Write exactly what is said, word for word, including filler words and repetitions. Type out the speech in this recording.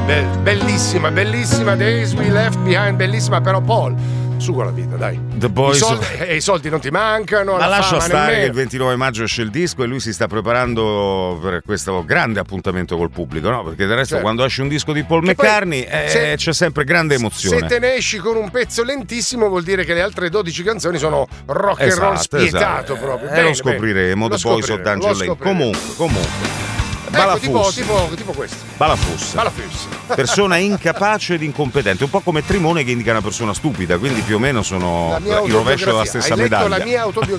Be- bellissima, bellissima Days We Left Behind, bellissima, però Paul, su con la vita, dai. The Boys... I soldi, eh, i soldi non ti mancano, ma la lascia fama stare nemmeno. che il ventinove maggio esce il disco e lui si sta preparando per questo grande appuntamento col pubblico, no? Perché del resto, certo, quando esce un disco di Paul che McCartney poi, eh, se, c'è sempre grande emozione. Se te ne esci con un pezzo lentissimo vuol dire che le altre dodici canzoni sono rock esatto, and roll spietato, esatto. proprio. E eh, bene, lo scopriremo, bene. The Boys of Danger Lane. Comunque, comunque. Ecco, tipo, tipo, tipo questo. Balafus. Balafus. Persona incapace ed incompetente, un po' come Trimone che indica una persona stupida, quindi più o meno sono il rovescio della stessa Hai medaglia. letto la mia autobiografia.